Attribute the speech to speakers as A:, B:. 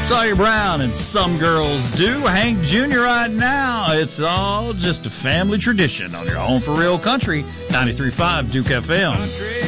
A: Sawyer Brown and Some Girls Do. Hank Jr. right now. It's all just a family tradition on your home for real country. 93.5 Duke FM.